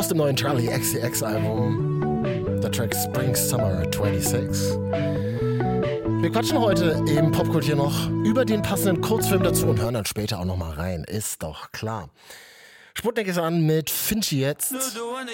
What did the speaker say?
aus dem neuen Charlie XCX Album. Der Track Spring Summer 26. Wir quatschen heute im Popkultur noch über den passenden Kurzfilm dazu und hören dann später auch nochmal rein. Ist doch klar. Sputnik ist an mit Finchi jetzt.